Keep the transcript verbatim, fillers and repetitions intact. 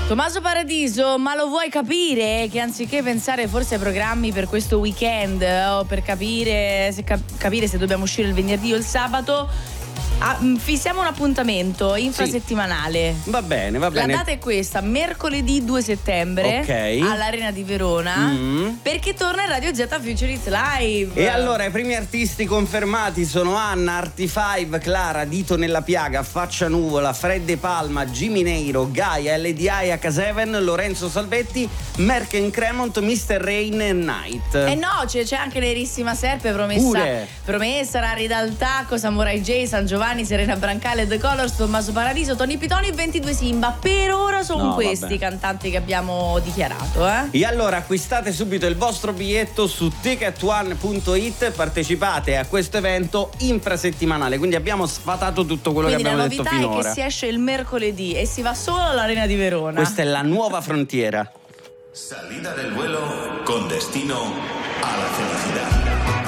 Tommaso Paradiso, ma lo vuoi capire? Che anziché pensare forse ai programmi per questo weekend o per capire se, cap- capire se dobbiamo uscire il venerdì o il sabato, ah, fissiamo un appuntamento infrasettimanale. Sì. Va bene, va bene. La data è questa, mercoledì due settembre, okay, all'Arena di Verona, mm. perché torna il Radio Z Future Hits Live. E allora i primi artisti confermati sono Anna, Artifive, Clara, Dito nella piaga, Faccia Nuvola, Fred De Palma, Jimmy Neiro, Gaia, L D I, H sette, Lorenzo Salvetti, Merken Cremont, mister Rain e Night. E eh no, c'è, c'è anche Nerissima Serpe, Promessa, Pure. Promessa, Rari Dal Tacco, Samurai J, San Giovanni, Serena Brancale, The Colors, Tommaso Paradiso, Tony Pitoni e ventidue Simba. Per ora sono no, questi vabbè. i cantanti che abbiamo dichiarato, eh? E allora acquistate subito il vostro biglietto su ticket one punto it e partecipate a questo evento infrasettimanale. Quindi abbiamo sfatato tutto quello Quindi che abbiamo detto finora. La novità è che si esce il mercoledì e si va solo all'Arena di Verona. Questa è la nuova frontiera. Salida del vuelo con destino a la felicidad.